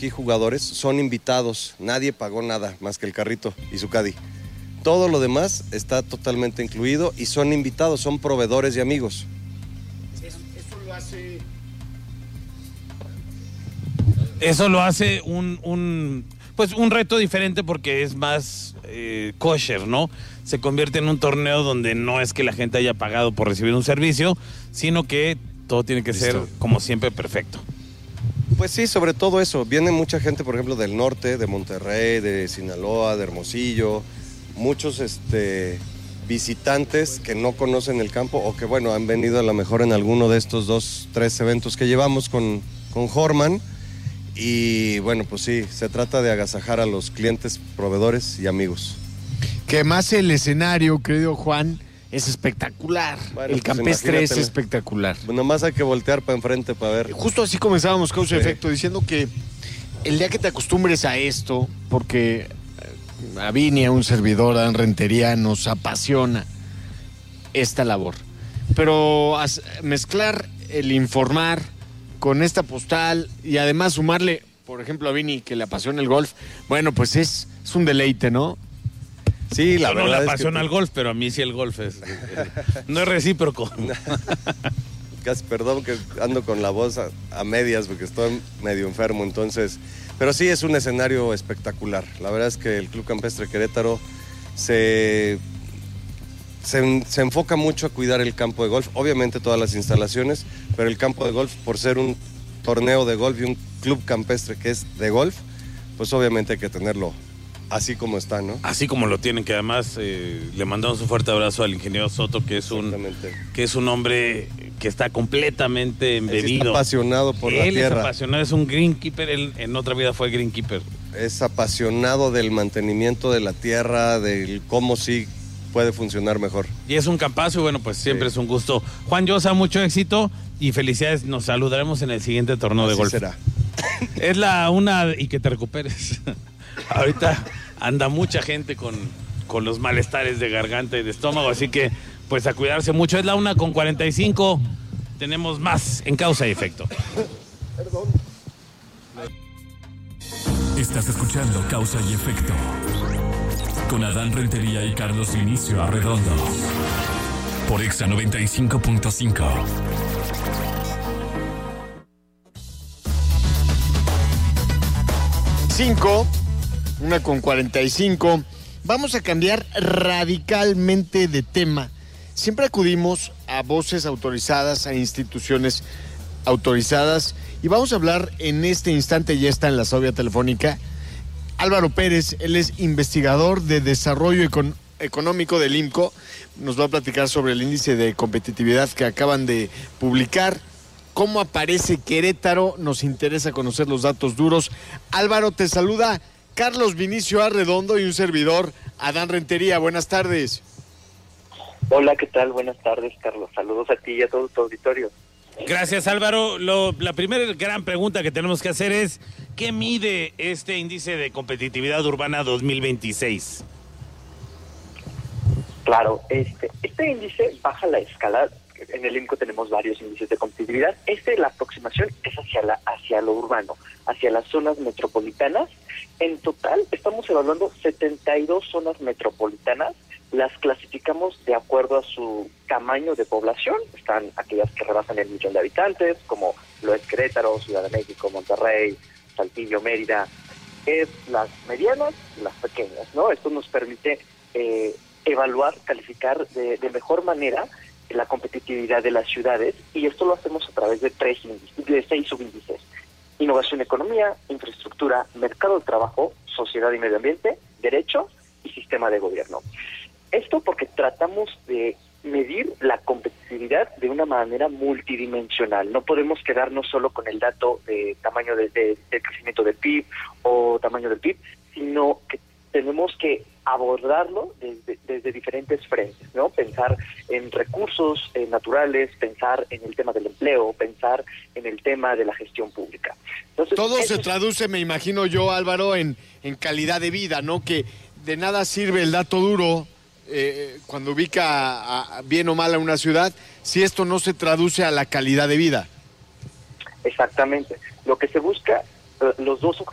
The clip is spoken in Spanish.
aquí jugadores son invitados, nadie pagó nada más que el carrito y su caddy. Todo lo demás está totalmente incluido y son invitados, son proveedores y amigos. Eso lo hace un reto diferente porque es más kosher, ¿no? Se convierte en un torneo donde no es que la gente haya pagado por recibir un servicio, sino que todo tiene que ser, como siempre, perfecto. Pues sí, sobre todo eso. Viene mucha gente, por ejemplo, del norte, de Monterrey, de Sinaloa, de Hermosillo. Muchos visitantes que no conocen el campo o que, bueno, han venido a lo mejor en alguno de estos 2, 3 eventos que llevamos con Horman. Y bueno, pues sí, se trata de agasajar a los clientes, proveedores y amigos. Que más el escenario, querido Juan, es espectacular. Bueno, el campestre es espectacular. Bueno, más hay que voltear para enfrente para ver. Justo así comenzábamos Causa y Efecto, diciendo que el día que te acostumbres a esto, porque a Vini, a un servidor, a Dan Rentería, nos apasiona esta labor. Pero mezclar el informar con esta postal y además sumarle, por ejemplo, a Vini, que le apasiona el golf, bueno, pues es un deleite, ¿no? Sí, la verdad no le es apasiona que... el golf, pero a mí sí el golf no es recíproco. Casi, perdón que ando con la voz a medias porque estoy medio enfermo, entonces... Pero sí es un escenario espectacular. La verdad es que el Club Campestre Querétaro se enfoca mucho a cuidar el campo de golf, obviamente todas las instalaciones, pero el campo de golf, por ser un torneo de golf y un club campestre que es de golf, pues obviamente hay que tenerlo así como está, ¿no? Así como lo tienen, que además le mandamos un fuerte abrazo al ingeniero Soto, que es un hombre que está completamente embebido. Él está apasionado por la tierra. Él es apasionado, es un greenkeeper, él en otra vida fue greenkeeper. Es apasionado del mantenimiento de la tierra, del cómo sí puede funcionar mejor. Y es un campazo y bueno, pues siempre es un gusto. Juan Llosa, mucho éxito y felicidades. Nos saludaremos en el siguiente torneo de golf. Será. Es y que te recuperes. Ahorita anda mucha gente con los malestares de garganta y de estómago, así que pues a cuidarse mucho. Es la 1:45. Tenemos más en Causa y Efecto. Perdón. Estás escuchando Causa y Efecto con Adán Rentería y Carlos Vinicio Arredondo por Exa 95.5. Cinco, 1:45. Vamos a cambiar radicalmente de tema. Siempre acudimos a voces autorizadas, a instituciones autorizadas, y vamos a hablar en este instante, ya está en la vía telefónica, Álvaro Pérez. Él es investigador de desarrollo económico del IMCO. Nos va a platicar sobre el índice de competitividad que acaban de publicar. ¿Cómo aparece Querétaro? Nos interesa conocer los datos duros. Álvaro, te saluda Carlos Vinicio Arredondo y un servidor, Adán Rentería. Buenas tardes. Hola, ¿qué tal? Buenas tardes, Carlos. Saludos a ti y a todo tu auditorio. Gracias, Álvaro. La primera gran pregunta que tenemos que hacer es, ¿qué mide este índice de competitividad urbana 2026? Claro, este índice baja la escala. En el IMCO tenemos varios índices de competitividad. La aproximación es hacia lo urbano, hacia las zonas metropolitanas. En total, estamos evaluando 72 zonas metropolitanas. Las clasificamos de acuerdo a su tamaño de población. Están aquellas que rebasan el 1,000,000 de habitantes, como lo es Querétaro, Ciudad de México, Monterrey, Saltillo, Mérida. Las medianas y las pequeñas, ¿no? Esto nos permite evaluar, calificar de mejor manera la competitividad de las ciudades, y esto lo hacemos a través de 6 subíndices: innovación, economía, infraestructura, mercado de trabajo, sociedad y medio ambiente, derecho y sistema de gobierno. Esto porque tratamos de medir la competitividad de una manera multidimensional. No podemos quedarnos solo con el dato de tamaño del crecimiento del PIB o tamaño del PIB, sino que tenemos que abordarlo desde diferentes frentes, ¿no? Pensar en recursos naturales, pensar en el tema del empleo, pensar en el tema de la gestión pública. Entonces, todo se traduce, me imagino yo, Álvaro, en calidad de vida, ¿no? Que de nada sirve el dato duro cuando ubica bien o mal a una ciudad si esto no se traduce a la calidad de vida. Exactamente. Lo que se busca, los dos